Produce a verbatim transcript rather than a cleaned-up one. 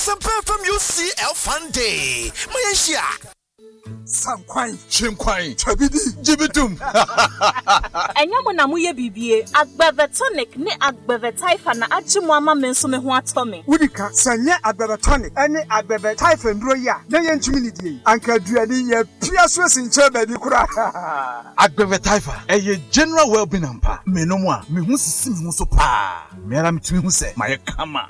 Asampa F M U C L Fun Day. Malaysia. Sankwai, Chinkwai, Chabidi, Jibitum. Enyamu na muye bibie, Agbevetonic ni Agbevetaifa na achimu ama menso me ho atome. Udika, sanya Agbevetonic, ene Agbevetaifa ndro ya, na yentumi ni die. Anka duani ye pia so sinche be di kura. Agbevetaifa, eye general well-being ampa. Me no mo a, me hu sisi me hu so pa. Me ara mitumi hu se, maye kama.